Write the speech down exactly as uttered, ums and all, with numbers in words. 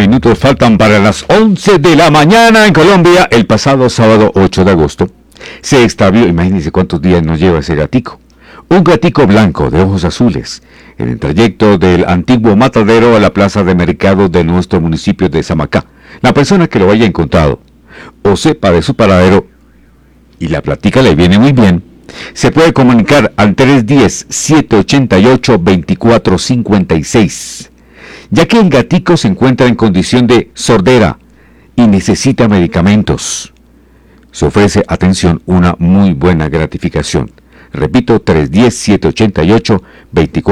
minutos faltan para las once de la mañana en Colombia. El pasado sábado ocho de agosto se extravió, imagínense cuántos días nos lleva ese gatico. Un gatico blanco de ojos azules en el trayecto del antiguo matadero a la plaza de mercado de nuestro municipio de Samacá. La persona que lo haya encontrado o sepa de su paradero y la plática le viene muy bien, se puede comunicar al tres uno cero, siete ocho ocho, dos cuatro cinco seis. Ya que el gatico se encuentra en condición de sordera y necesita medicamentos, se ofrece, atención, una muy buena gratificación. Repito, tres uno cero, siete ocho ocho, dos cuatro